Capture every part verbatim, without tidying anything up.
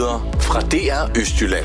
nyheder fra D R Østjylland.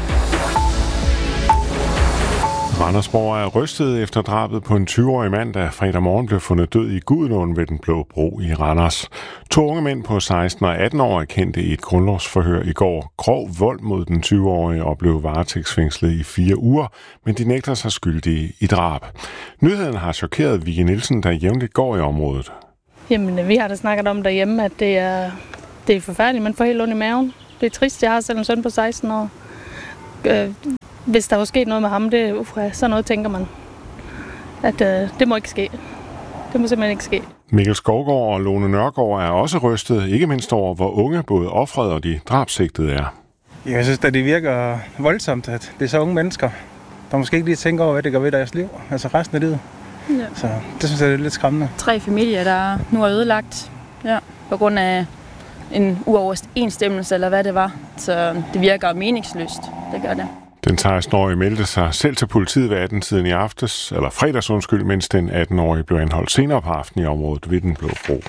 Randersborg er rystet efter drabet på en tyve-årig mand, der fredag morgen blev fundet død i Gudenåen ved den Blå Bro i Randers. To unge mænd på seksten og atten år erkendte i et grundlovsforhør i går grov vold mod den tyve-årige og blev varetægtsfængslet i fire uger, men de nægter sig skyldige i drab. Nyheden har chokeret Vicky Nielsen, der jævnligt går i området. Jamen, vi har da snakket om derhjemme, at det er, det er forfærdeligt. Man får helt ondt i maven. Det er trist. Jeg har selv en søn på seksten år. Øh, hvis der var sket noget med ham, det, uh, sådan noget tænker man, at øh, det må ikke ske. Det må simpelthen ikke ske. Mikkel Skovgaard og Lone Nørgaard er også rystet, ikke mindst over, hvor unge både offeret og de drabsigtede er. Jeg synes, at det virker voldsomt, at det er så unge mennesker, der måske ikke lige tænker over, hvad det gør ved deres liv, altså resten af livet. Ja. Så det synes jeg er lidt skræmmende. Tre familier, der nu er ødelagt, ja, på grund af en uoverensstemmelse, eller hvad det var. Så det virker meningsløst, det gør det. Den seksten-årige meldte sig selv til politiet ved atten-tiden i aftes, eller fredags undskyld, mens den atten-årige blev anholdt senere på aftenen i området ved den Blå Bro.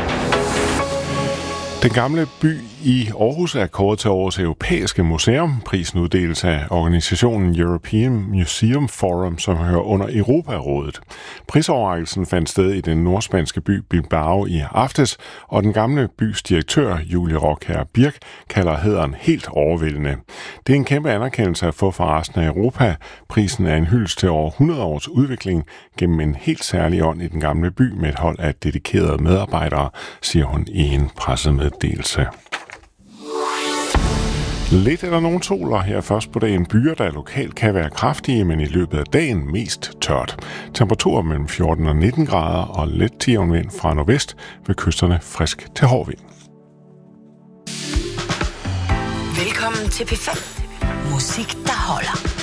Den gamle by i Aarhus er kåret til årets europæiske museum. Prisen uddeles af organisationen European Museum Forum, som hører under Europarådet. Prisoverrækkelsen fandt sted i den nordspanske by Bilbao i aftes, og den gamle bys direktør, Julie Rockherr Birk, kalder hæderen helt overvældende. Det er en kæmpe anerkendelse at få fra resten af Europa. Prisen er en hyldest til over hundrede års udvikling gennem en helt særlig ånd i den gamle by med et hold af dedikerede medarbejdere, siger hun i en pressemeddelelse. Lidt eller nogen sol, og her først på dagen byer, der lokalt kan være kraftige, men i løbet af dagen mest tørt. Temperaturer mellem fjorten og nitten grader og let tiovnvind fra nordvest, ved kysterne frisk til hård vind. Velkommen til P fem. Musik, der holder.